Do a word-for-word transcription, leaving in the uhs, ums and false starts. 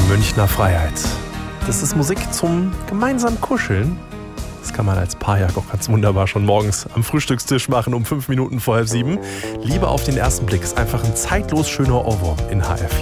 Münchner Freiheit. Das ist Musik zum gemeinsamen Kuscheln. Das kann man als Paar ja auch ganz wunderbar schon morgens am Frühstückstisch machen, um fünf Minuten vor halb sieben. Liebe auf den ersten Blick ist einfach ein zeitlos schöner Ohrwurm in H R vier.